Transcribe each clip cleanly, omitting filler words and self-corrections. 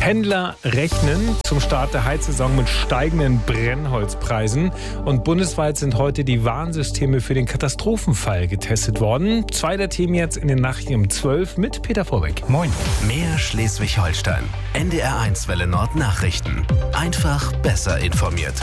Händler rechnen zum Start der Heizsaison mit steigenden Brennholzpreisen. Und bundesweit sind heute die Warnsysteme für den Katastrophenfall getestet worden. 2 der Themen jetzt in den Nachrichten um 12 mit Peter Vorbeck. Moin. Mehr Schleswig-Holstein. NDR1 Welle Nord Nachrichten. Einfach besser informiert.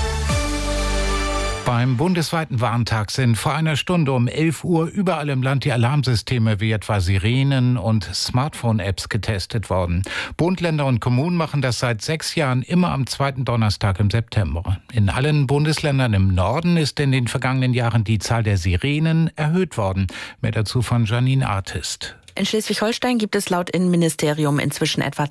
Beim bundesweiten Warntag sind vor einer Stunde um 11 Uhr überall im Land die Alarmsysteme wie etwa Sirenen und Smartphone-Apps getestet worden. Bund, Länder und Kommunen machen das seit 6 Jahren immer am 2. Donnerstag im September. In allen Bundesländern im Norden ist in den vergangenen Jahren die Zahl der Sirenen erhöht worden. Mehr dazu von Janine Artist. In Schleswig-Holstein gibt es laut Innenministerium inzwischen etwa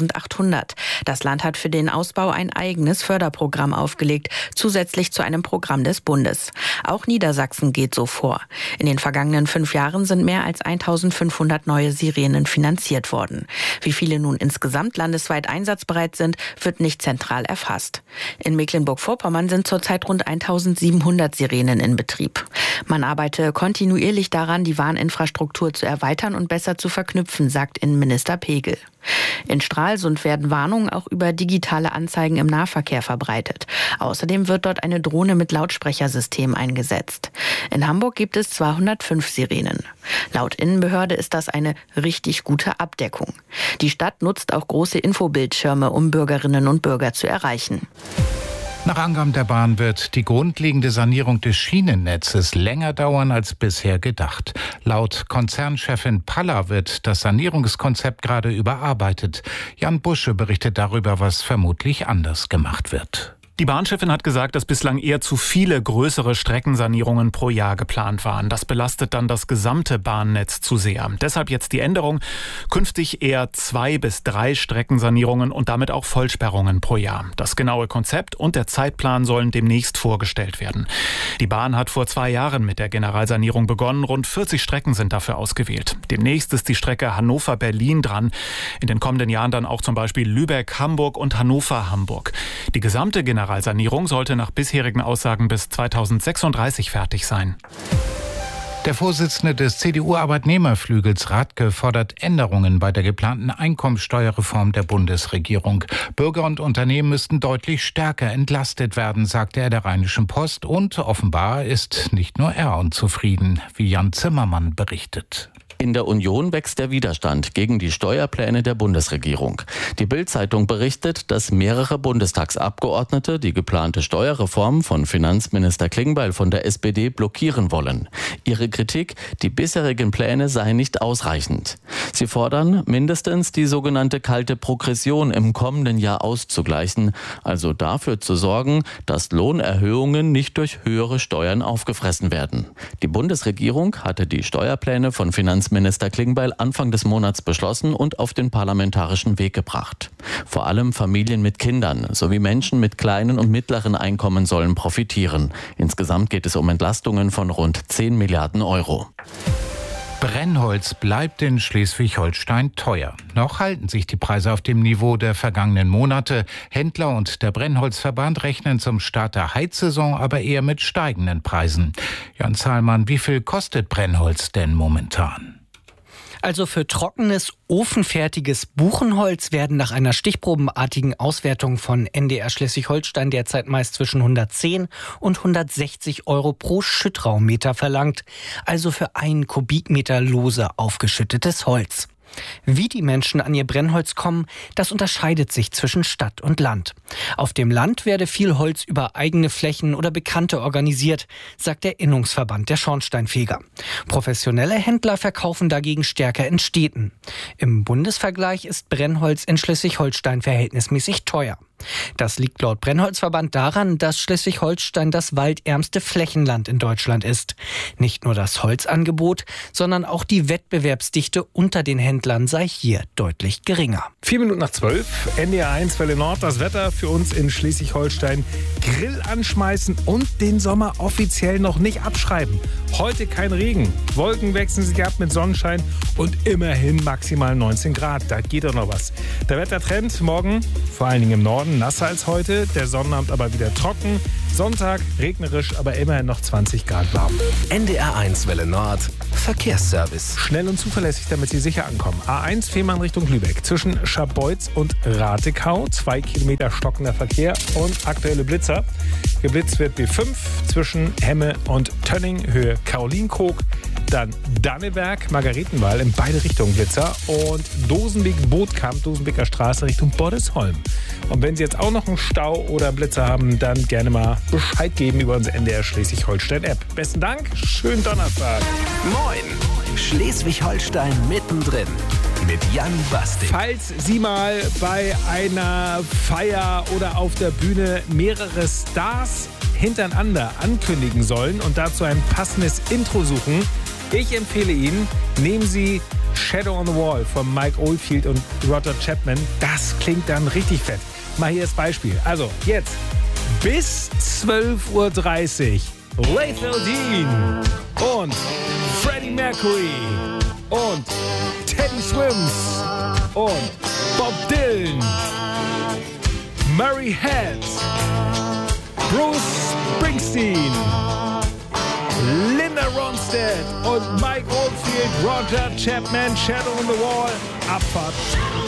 2800. Das Land hat für den Ausbau ein eigenes Förderprogramm aufgelegt, zusätzlich zu einem Programm des Bundes. Auch Niedersachsen geht so vor. In den vergangenen 5 Jahren sind mehr als 1500 neue Sirenen finanziert worden. Wie viele nun insgesamt landesweit einsatzbereit sind, wird nicht zentral erfasst. In Mecklenburg-Vorpommern sind zurzeit rund 1700 Sirenen in Betrieb. Man arbeite kontinuierlich daran, die Warninfrastruktur zu erweitern und besser zu verknüpfen, sagt Innenminister Pegel. In Stralsund werden Warnungen auch über digitale Anzeigen im Nahverkehr verbreitet. Außerdem wird dort eine Drohne mit Lautsprechersystem eingesetzt. In Hamburg gibt es 205 Sirenen. Laut Innenbehörde ist das eine richtig gute Abdeckung. Die Stadt nutzt auch große Infobildschirme, um Bürgerinnen und Bürger zu erreichen. Nach Angaben der Bahn wird die grundlegende Sanierung des Schienennetzes länger dauern als bisher gedacht. Laut Konzernchefin Palla wird das Sanierungskonzept gerade überarbeitet. Jan Busche berichtet darüber, was vermutlich anders gemacht wird. Die Bahnchefin hat gesagt, dass bislang eher zu viele größere Streckensanierungen pro Jahr geplant waren. Das belastet dann das gesamte Bahnnetz zu sehr. Deshalb jetzt die Änderung. Künftig eher 2 bis 3 Streckensanierungen und damit auch Vollsperrungen pro Jahr. Das genaue Konzept und der Zeitplan sollen demnächst vorgestellt werden. Die Bahn hat vor 2 Jahren mit der Generalsanierung begonnen. Rund 40 Strecken sind dafür ausgewählt. Demnächst ist die Strecke Hannover-Berlin dran. In den kommenden Jahren dann auch zum Beispiel Lübeck-Hamburg und Hannover-Hamburg. Die gesamte Generalsanierung sollte nach bisherigen Aussagen bis 2036 fertig sein. Der Vorsitzende des CDU-Arbeitnehmerflügels Radke fordert Änderungen bei der geplanten Einkommensteuerreform der Bundesregierung. Bürger und Unternehmen müssten deutlich stärker entlastet werden, sagte er der Rheinischen Post. Und offenbar ist nicht nur er unzufrieden, wie Jan Zimmermann berichtet. In der Union wächst der Widerstand gegen die Steuerpläne der Bundesregierung. Die Bild-Zeitung berichtet, dass mehrere Bundestagsabgeordnete die geplante Steuerreform von Finanzminister Klingbeil von der SPD blockieren wollen. Ihre Kritik, die bisherigen Pläne seien nicht ausreichend. Sie fordern, mindestens die sogenannte kalte Progression im kommenden Jahr auszugleichen, also dafür zu sorgen, dass Lohnerhöhungen nicht durch höhere Steuern aufgefressen werden. Die Bundesregierung hatte die Steuerpläne von Finanzminister Klingbeil Anfang des Monats beschlossen und auf den parlamentarischen Weg gebracht. Vor allem Familien mit Kindern sowie Menschen mit kleinen und mittleren Einkommen sollen profitieren. Insgesamt geht es um Entlastungen von rund 10 Milliarden Euro. Brennholz bleibt in Schleswig-Holstein teuer. Noch halten sich die Preise auf dem Niveau der vergangenen Monate. Händler und der Brennholzverband rechnen zum Start der Heizsaison aber eher mit steigenden Preisen. Jan Zahlmann, wie viel kostet Brennholz denn momentan? Also für trockenes, ofenfertiges Buchenholz werden nach einer stichprobenartigen Auswertung von NDR Schleswig-Holstein derzeit meist zwischen 110 und 160 Euro pro Schüttraummeter verlangt. Also für 1 Kubikmeter lose aufgeschüttetes Holz. Wie die Menschen an ihr Brennholz kommen, das unterscheidet sich zwischen Stadt und Land. Auf dem Land werde viel Holz über eigene Flächen oder Bekannte organisiert, sagt der Innungsverband der Schornsteinfeger. Professionelle Händler verkaufen dagegen stärker in Städten. Im Bundesvergleich ist Brennholz in Schleswig-Holstein verhältnismäßig teuer. Das liegt laut Brennholzverband daran, dass Schleswig-Holstein das waldärmste Flächenland in Deutschland ist. Nicht nur das Holzangebot, sondern auch die Wettbewerbsdichte unter den Händlern sei hier deutlich geringer. 4 Minuten nach 12, NDR1 Welle Nord, das Wetter für uns in Schleswig-Holstein. Grill anschmeißen und den Sommer offiziell noch nicht abschreiben. Heute kein Regen. Wolken wechseln sich ab mit Sonnenschein und immerhin maximal 19 Grad. Da geht doch noch was. Der Wettertrend morgen, vor allen Dingen im Norden, nasser als heute. Der Sonnabend aber wieder trocken. Sonntag regnerisch, aber immerhin noch 20 Grad warm. NDR1 Welle Nord, Verkehrsservice. Schnell und zuverlässig, damit Sie sicher ankommen. A1 Fehmarn Richtung Lübeck. Zwischen Scharbeutz und Ratekau. 2 Kilometer stockender Verkehr und aktuelle Blitzer. Geblitzt wird B5 zwischen Hemme und Tönning, Höhe Karolinkrog. Dann Danneberg, Margaretenwall in beide Richtungen Blitzer. Und Dosenweg-Bootkamp, Dosenbeker Straße Richtung Bordesholm. Und wenn Sie jetzt auch noch einen Stau oder einen Blitzer haben, dann gerne mal Bescheid geben über unsere NDR Schleswig-Holstein-App. Besten Dank, schönen Donnerstag. Moin, Schleswig-Holstein mittendrin mit Jan Bastik. Falls Sie mal bei einer Feier oder auf der Bühne mehrere Stars hintereinander ankündigen sollen und dazu ein passendes Intro suchen, ich empfehle Ihnen, nehmen Sie Shadow on the Wall von Mike Oldfield und Roger Chapman. Das klingt dann richtig fett. Mal hier das Beispiel. Also jetzt bis 12:30 Uhr Lethal Dean und Freddie Mercury und Teddy Swims und Bob Dylan, Murray Head, Bruce Springsteen, Linda Ronstadt und Mike Oldfield, Roger Chapman, Shadow on the Wall, Abfahrt.